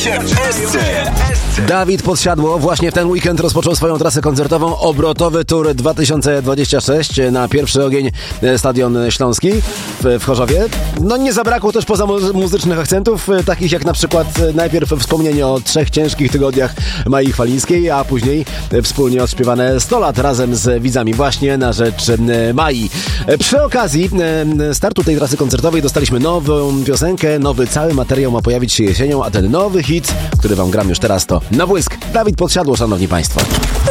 się w SC. Dawid Podsiadło właśnie w ten weekend rozpoczął swoją trasę koncertową Obrotowy Tour 2026 na pierwszy ogień Stadion Śląski w Chorzowie. No nie zabrakło też poza muzycznych akcentów, takich jak na przykład najpierw wspomnienie o 3 ciężkich tygodniach Mai Chwalińskiej, a później wspólnie odśpiewane 100 lat razem z widzami właśnie na rzecz Mai. Przy okazji startu tej trasy koncertowej dostaliśmy nową piosenkę, nowy cały materiał ma pojawić się jesienią, a ten nowy hit, który wam gram już teraz, to Na Błysk. Dawid Podsiadło, szanowni państwo.